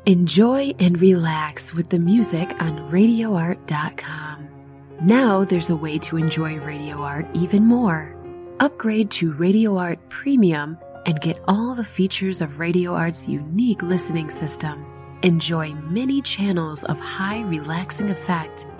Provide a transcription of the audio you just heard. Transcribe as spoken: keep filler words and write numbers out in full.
Enjoy and relax with the music on radio art dot com. Now there's a way to enjoy Radio Art even more. Upgrade to Radio Art Premium and get all the features of Radio Art's unique listening system. Enjoy many channels of high relaxing effect